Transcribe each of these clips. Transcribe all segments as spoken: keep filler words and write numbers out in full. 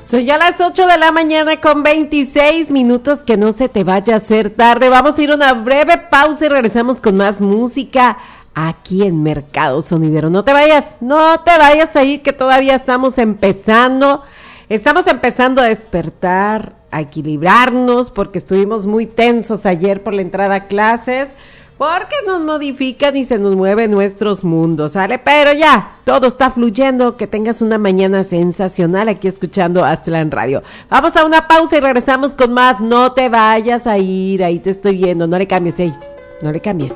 Son ya las ocho de la mañana con veintiséis minutos, que no se te vaya a hacer tarde. Vamos a ir a una breve pausa y regresamos con más música aquí en Mercado Sonidero. No te vayas, no te vayas a ir, que todavía estamos empezando. Estamos empezando a despertar, a equilibrarnos, porque estuvimos muy tensos ayer por la entrada a clases, porque nos modifican y se nos mueven nuestros mundos, ¿sale? Pero ya, todo está fluyendo. Que tengas una mañana sensacional aquí escuchando Aztlán Radio. Vamos a una pausa y regresamos con más. No te vayas a ir, ahí te estoy viendo. No le cambies, ey, no le cambies.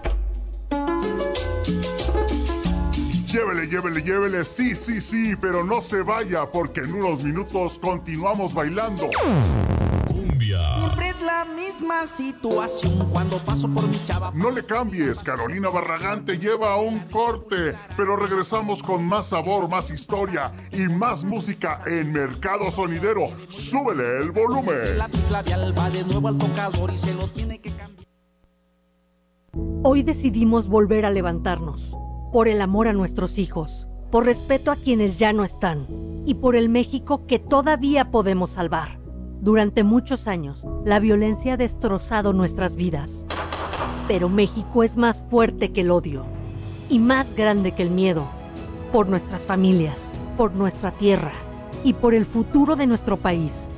Llévele, llévele, llévele, sí, sí, sí, pero no se vaya, porque en unos minutos continuamos bailando. Cumbia. Siempre es la misma situación cuando paso por mi chava. No le cambies, Carolina Barragán te lleva a un corte, pero regresamos con más sabor, más historia y más música en Mercado Sonidero. Súbele el volumen. La labial va de nuevo al tocador y se lo tiene que cambiar. Hoy decidimos volver a levantarnos, por el amor a nuestros hijos, por respeto a quienes ya no están y por el México que todavía podemos salvar. Durante muchos años, la violencia ha destrozado nuestras vidas, pero México es más fuerte que el odio y más grande que el miedo. Por nuestras familias, por nuestra tierra y por el futuro de nuestro país,